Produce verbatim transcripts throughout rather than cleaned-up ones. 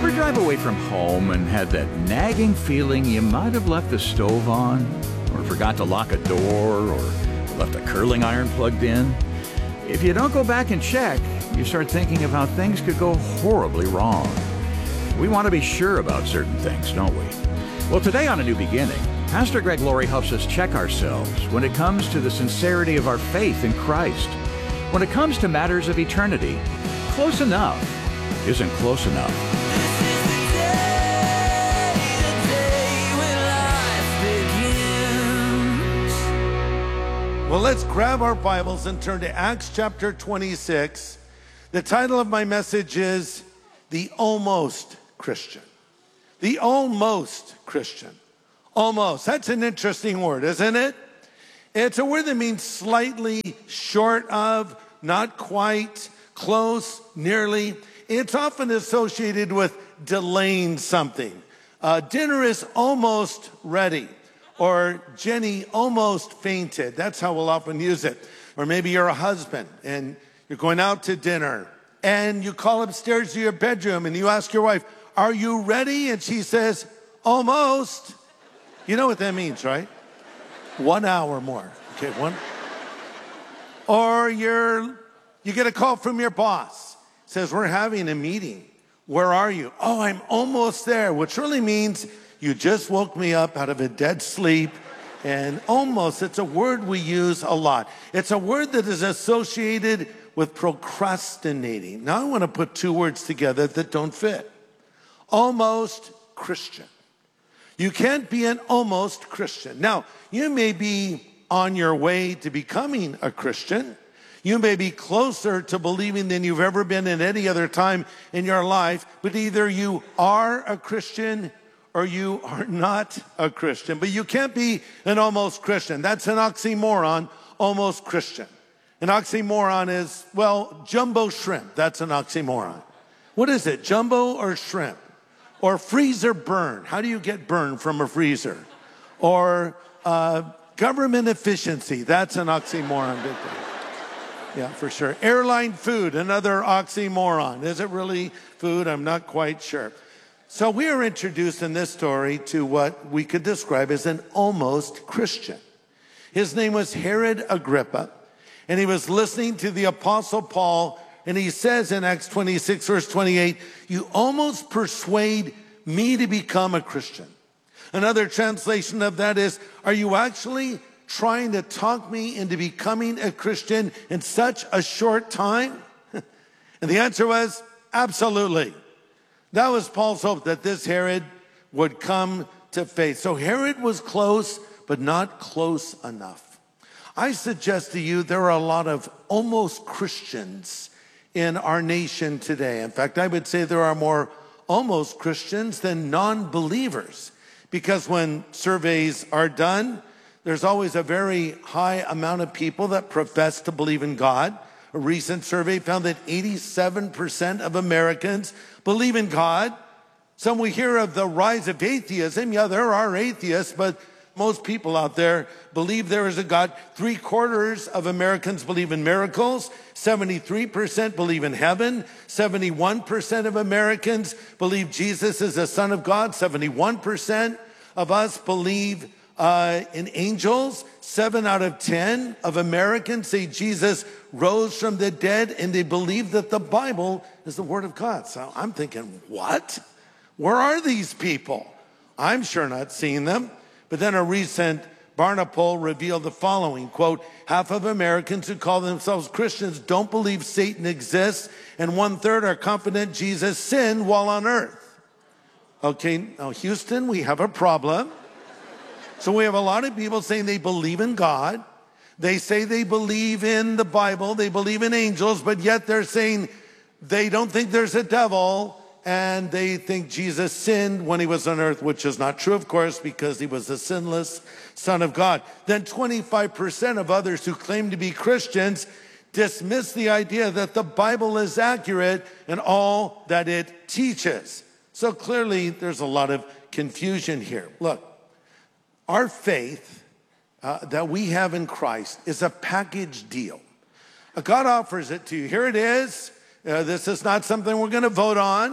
Ever drive away from home and had that nagging feeling you might have left the stove on, or forgot to lock a door, or left a curling iron plugged in? If you don't go back and check, you start thinking of how things could go horribly wrong. We want to be sure about certain things, don't we? Well, today on A New Beginning, Pastor Greg Laurie helps us check ourselves when it comes to the sincerity of our faith in Christ. When it comes to matters of eternity, close enough isn't close enough. Well, let's grab our Bibles and turn to Acts chapter twenty-six. The title of my message is The Almost Christian. The Almost Christian. Almost. That's an interesting word, isn't it? It's a word that means slightly, short of, not quite, close, nearly. It's often associated with delaying something. Uh, dinner is almost ready. Or Jenny almost fainted. That's how we'll often use it. Or maybe you're a husband and you're going out to dinner and you call upstairs to your bedroom and you ask your wife, are you ready? And she says, almost. You know what that means, right? One hour more. Okay, one. Or you're, you get a call from your boss. Says, we're having a meeting. Where are you? Oh, I'm almost there, which really means you just woke me up out of a dead sleep. And almost, it's a word we use a lot. It's a word that is associated with procrastinating. Now I want to put two words together that don't fit. Almost Christian. You can't be an almost Christian. Now, you may be on your way to becoming a Christian. You may be closer to believing than you've ever been in any other time in your life. But either you are a Christian or you are not a Christian. But you can't be an almost Christian. That's an oxymoron, almost Christian. An oxymoron is, well, jumbo shrimp. That's an oxymoron. What is it, jumbo or shrimp? Or freezer burn. How do you get burned from a freezer? Or uh, government efficiency. That's an oxymoron. Yeah, for sure. Airline food, another oxymoron. Is it really food? I'm not quite sure. So we are introduced in this story to what we could describe as an almost Christian. His name was Herod Agrippa, and he was listening to the Apostle Paul, and he says in Acts twenty-six, verse twenty-eight, you almost persuade me to become a Christian. Another translation of that is, are you actually trying to talk me into becoming a Christian in such a short time? And the answer was, absolutely. That was Paul's hope, that this Herod would come to faith. So Herod was close, but not close enough. I suggest to you there are a lot of almost Christians in our nation today. In fact, I would say there are more almost Christians than non-believers, because when surveys are done, there's always a very high amount of people that profess to believe in God. A recent survey found that eighty-seven percent of Americans believe in God. Some we hear of the rise of atheism. Yeah, there are atheists, but most people out there believe there is a God. Three quarters of Americans believe in miracles. seventy-three percent believe in heaven. seventy-one percent of Americans believe Jesus is the Son of God. seventy-one percent of us believe Uh, in angels. Seven out of ten of Americans say Jesus rose from the dead, and they believe that the Bible is the Word of God. So I'm thinking, what? Where are these people? I'm sure not seeing them. But then a recent Barna poll revealed the following, quote, half of Americans who call themselves Christians don't believe Satan exists, and one third are confident Jesus sinned while on earth. Okay, now Houston, we have a problem. So we have a lot of people saying they believe in God. They say they believe in the Bible. They believe in angels, but yet they're saying they don't think there's a devil, and they think Jesus sinned when he was on earth, which is not true, of course, because he was the sinless Son of God. Then twenty-five percent of others who claim to be Christians dismiss the idea that the Bible is accurate in all that it teaches. So clearly there's a lot of confusion here. Look. Our faith uh, that we have in Christ is a package deal. Uh, God offers it to you. Here it is. Uh, this is not something we're going to vote on.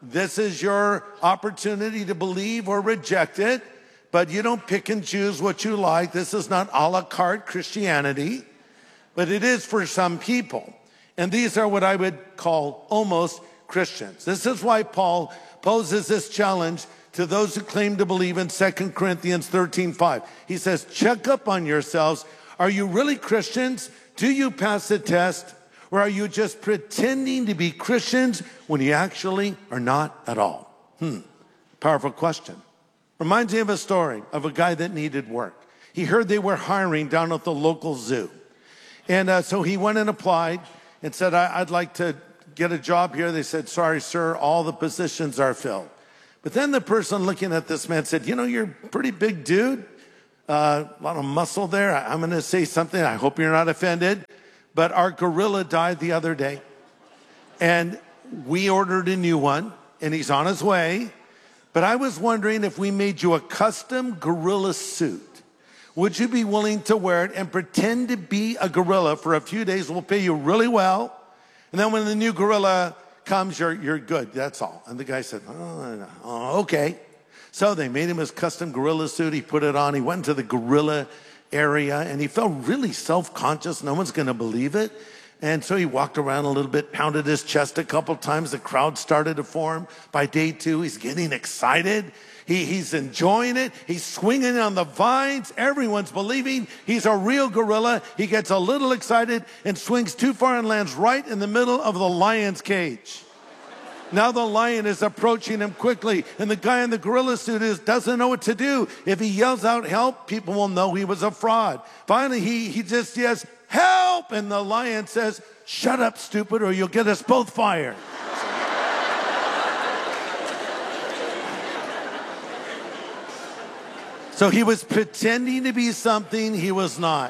This is your opportunity to believe or reject it, but you don't pick and choose what you like. This is not a la carte Christianity, but it is for some people. And these are what I would call almost Christians. This is why Paul poses this challenge to those who claim to believe in Second Corinthians thirteen five. He says, check up on yourselves. Are you really Christians? Do you pass the test? Or are you just pretending to be Christians when you actually are not at all? Hmm, powerful question. Reminds me of a story of a guy that needed work. He heard they were hiring down at the local zoo. And uh, so he went and applied and said, I- I'd like to get a job here. They said, sorry, sir, all the positions are filled. But then the person looking at this man said, you know, you're a pretty big dude, uh, a lot of muscle there. I'm going to say something. I hope you're not offended. But our gorilla died the other day. And we ordered a new one, and he's on his way. But I was wondering if we made you a custom gorilla suit. Would you be willing to wear it and pretend to be a gorilla for a few days? We'll pay you really well. And then when the new gorilla comes, you're, you're good. That's all. And the guy said, oh, oh, okay. So they made him his custom gorilla suit. He put it on. He went into the gorilla area, and he felt really self-conscious. No one's going to believe it. And so he walked around a little bit, pounded his chest a couple times. The crowd started to form. By day two, he's getting excited. He, he's enjoying it. He's swinging on the vines. Everyone's believing he's a real gorilla. He gets a little excited and swings too far and lands right in the middle of the lion's cage. Now the lion is approaching him quickly, and the guy in the gorilla suit is, doesn't know what to do. If he yells out help, people will know he was a fraud. Finally, he, he just yells, help! And the lion says, shut up, stupid, or you'll get us both fired. So he was pretending to be something he was not.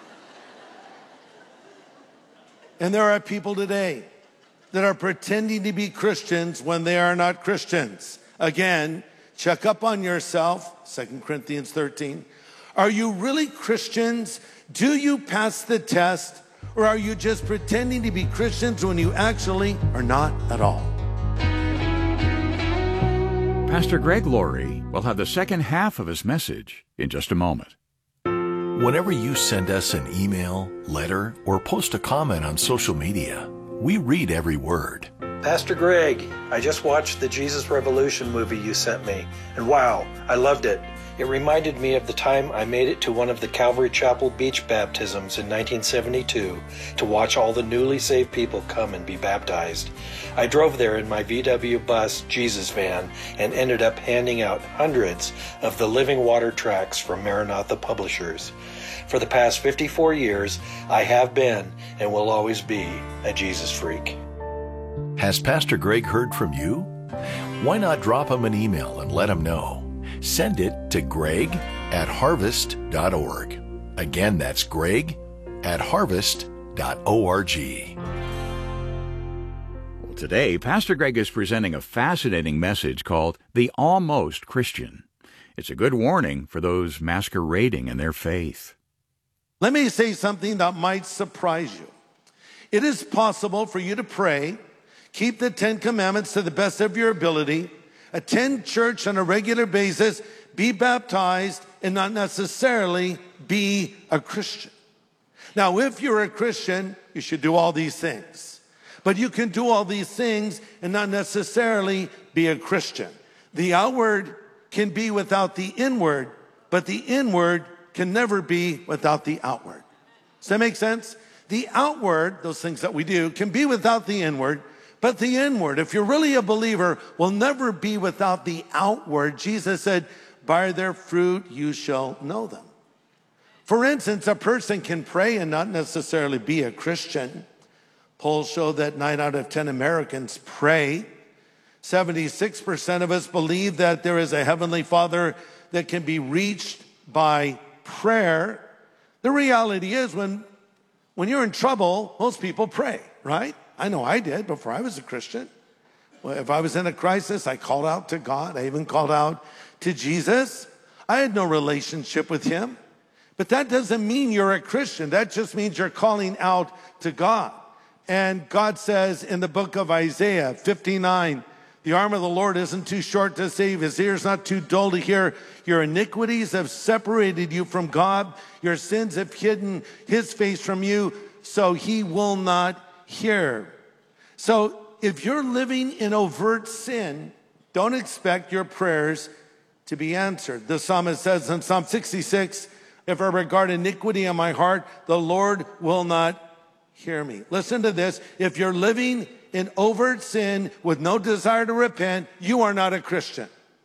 And there are people today that are pretending to be Christians when they are not Christians. Again, check up on yourself, Second Corinthians thirteen. Are you really Christians? Do you pass the test? Or are you just pretending to be Christians when you actually are not at all? Pastor Greg Laurie will have the second half of his message in just a moment. Whenever you send us an email, letter, or post a comment on social media, we read every word. Pastor Greg, I just watched the Jesus Revolution movie you sent me, and wow, I loved it. It reminded me of the time I made it to one of the Calvary Chapel beach baptisms in nineteen seventy-two to watch all the newly saved people come and be baptized. I drove there in my V W Bus Jesus van and ended up handing out hundreds of the Living Water tracts from Maranatha Publishers. For the past fifty-four years, I have been and will always be a Jesus freak. Has Pastor Greg heard from you? Why not drop him an email and let him know? Send it to greg at harvest dot org. Again, that's greg at harvest dot org. Well, today, Pastor Greg is presenting a fascinating message called The Almost Christian. It's a good warning for those masquerading in their faith. Let me say something that might surprise you. It is possible for you to pray, keep the Ten Commandments to the best of your ability, attend church on a regular basis, be baptized, and not necessarily be a Christian. Now, if you're a Christian, you should do all these things. But you can do all these things and not necessarily be a Christian. The outward can be without the inward, but the inward can never be without the outward. Does that make sense? The outward, those things that we do, can be without the inward, but the inward, if you're really a believer, will never be without the outward. Jesus said, by their fruit you shall know them. For instance, a person can pray and not necessarily be a Christian. Polls show that nine out of ten Americans pray. seventy-six percent of us believe that there is a heavenly Father that can be reached by prayer. The reality is when, when you're in trouble, most people pray, right? I know I did before I was a Christian. Well, if I was in a crisis, I called out to God. I even called out to Jesus. I had no relationship with him. But that doesn't mean you're a Christian. That just means you're calling out to God. And God says in the book of Isaiah fifty-nine, The arm of the Lord isn't too short to save. His ears not too dull to hear. Your iniquities have separated you from God. Your sins have hidden his face from you, so he will not hear. So if you're living in overt sin, don't expect your prayers to be answered. The psalmist says in Psalm sixty-six, if I regard iniquity in my heart, the Lord will not hear me. Listen to this. If you're living in overt sin with no desire to repent, you are not a Christian.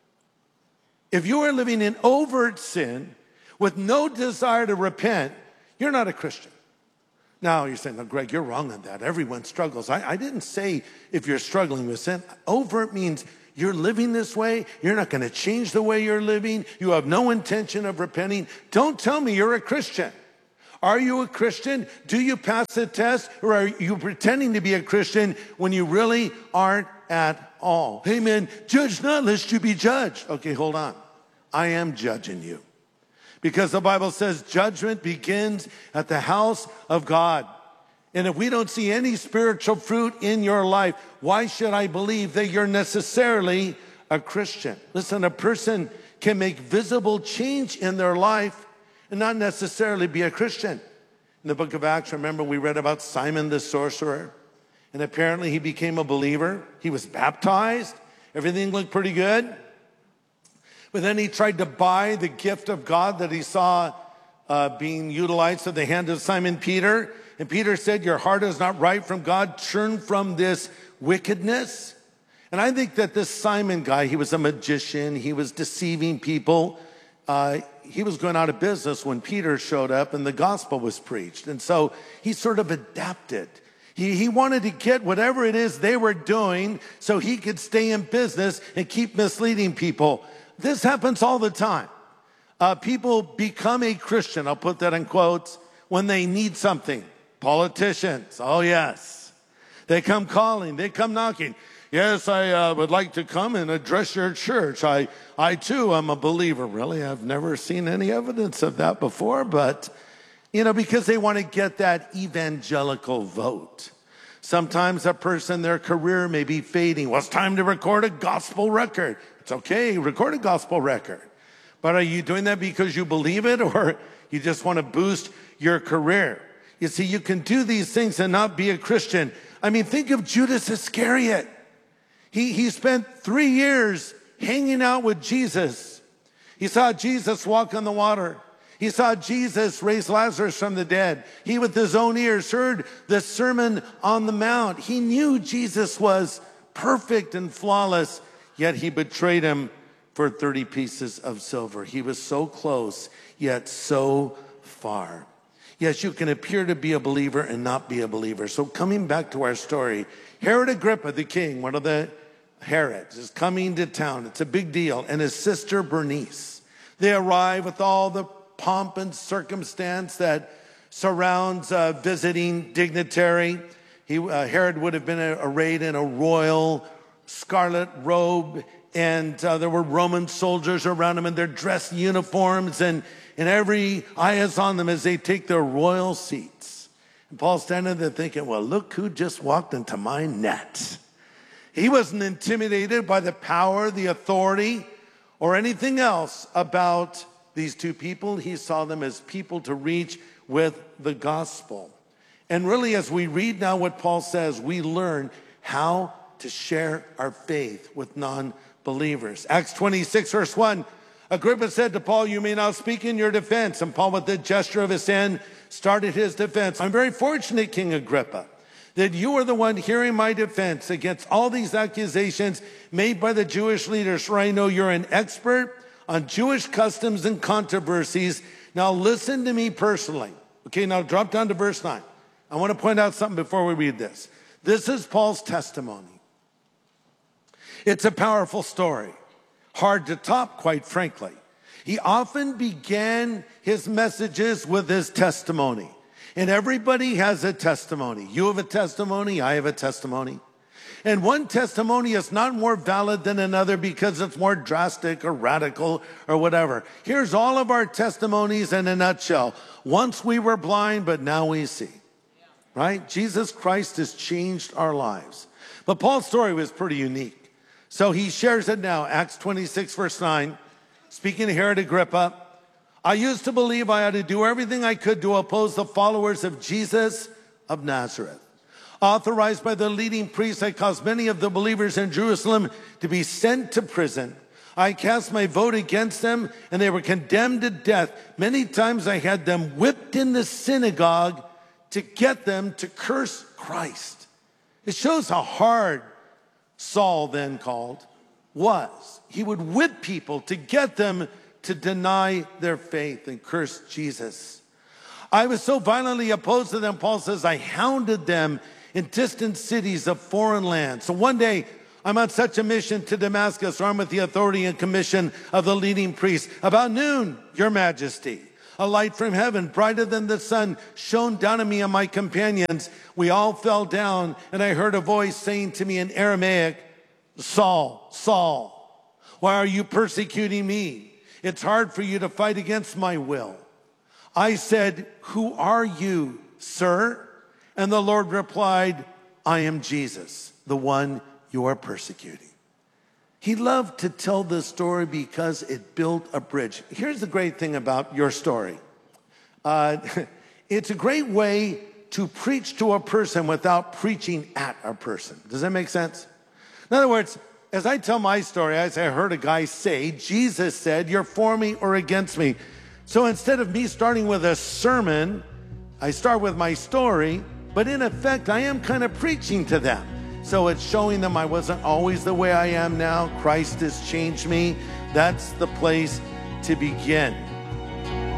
If you are living in overt sin with no desire to repent, you're not a Christian. Now you're saying, no, Greg, you're wrong on that. Everyone struggles. I, I didn't say if you're struggling with sin. Overt means you're living this way. You're not going to change the way you're living. You have no intention of repenting. Don't tell me you're a Christian. Are you a Christian? Do you pass the test? Or are you pretending to be a Christian when you really aren't at all? Hey man, judge not lest you be judged. Okay, hold on. I am judging you. Because the Bible says judgment begins at the house of God. And if we don't see any spiritual fruit in your life, why should I believe that you're necessarily a Christian? Listen, a person can make visible change in their life and not necessarily be a Christian. In the book of Acts, remember we read about Simon the sorcerer. And apparently he became a believer. He was baptized. Everything looked pretty good. But then he tried to buy the gift of God that he saw uh, being utilized at the hand of Simon Peter. And Peter said, your heart is not right from God. Turn from this wickedness. And I think that this Simon guy, he was a magician. He was deceiving people. Uh, he was going out of business when Peter showed up and the gospel was preached. And so he sort of adapted. He, he wanted to get whatever it is they were doing so he could stay in business and keep misleading people. This happens all the time. Uh, people become a Christian, I'll put that in quotes, when they need something. Politicians, oh yes. They come calling, they come knocking. Yes, I uh, would like to come and address your church. I, I too am a believer. Really, I've never seen any evidence of that before, but, you know, because they want to get that evangelical vote. Sometimes a person, their career may be fading. Well, it's time to record a gospel record. It's okay, record a gospel record. But are you doing that because you believe it or you just want to boost your career? You see, you can do these things and not be a Christian. I mean, think of Judas Iscariot. He, he spent three years hanging out with Jesus. He saw Jesus walk on the water. He saw Jesus raise Lazarus from the dead. He, with his own ears, heard the Sermon on the Mount. He knew Jesus was perfect and flawless, yet he betrayed him for thirty pieces of silver. He was so close, yet so far. Yes, you can appear to be a believer and not be a believer. So coming back to our story, Herod Agrippa, the king, one of the Herods, is coming to town. It's a big deal. And his sister Bernice. They arrive with all the pomp and circumstance that surrounds a visiting dignitary. He, uh, Herod would have been arrayed in a royal scarlet robe, and uh, there were Roman soldiers around him in their dress uniforms, and, and every eye is on them as they take their royal seats. And Paul's standing there thinking, well, look who just walked into my net. He wasn't intimidated by the power, the authority, or anything else about these two people. He saw them as people to reach with the gospel. And really, as we read now what Paul says, we learn how to share our faith with non-believers. Acts twenty-six, verse one, Agrippa said to Paul, you may now speak in your defense. And Paul, with the gesture of his hand, started his defense. I'm very fortunate, King Agrippa, that you are the one hearing my defense against all these accusations made by the Jewish leaders, for I know you're an expert on Jewish customs and controversies. Now listen to me personally. Okay, now drop down to verse nine. I want to point out something before we read this. This is Paul's testimony. It's a powerful story, hard to top, quite frankly. He often began his messages with his testimony. And everybody has a testimony. You have a testimony, I have a testimony. And one testimony is not more valid than another because it's more drastic or radical or whatever. Here's all of our testimonies in a nutshell. Once we were blind, but now we see. Right? Jesus Christ has changed our lives. But Paul's story was pretty unique. So he shares it now, Acts twenty-six, verse nine. Speaking to Herod Agrippa, I used to believe I had to do everything I could to oppose the followers of Jesus of Nazareth. Authorized by the leading priests, I caused many of the believers in Jerusalem to be sent to prison. I cast my vote against them, and they were condemned to death. Many times I had them whipped in the synagogue to get them to curse Christ. It shows how hard Saul, then called, was. He would whip people to get them to deny their faith and curse Jesus. I was so violently opposed to them, Paul says, I hounded them in distant cities of foreign lands. So one day, I'm on such a mission to Damascus, armed with the authority and commission of the leading priest. About noon, Your Majesty, a light from heaven, brighter than the sun, shone down on me and my companions. We all fell down, and I heard a voice saying to me in Aramaic, Saul, Saul, why are you persecuting me? It's hard for you to fight against my will. I said, who are you, sir? And the Lord replied, I am Jesus, the one you are persecuting. He loved to tell this story because it built a bridge. Here's the great thing about your story. Uh, it's a great way to preach to a person without preaching at a person. Does that make sense? In other words, as I tell my story, I say, I heard a guy say, Jesus said, you're for me or against me. So instead of me starting with a sermon, I start with my story, but in effect, I am kind of preaching to them. So it's showing them I wasn't always the way I am now. Christ has changed me. That's the place to begin.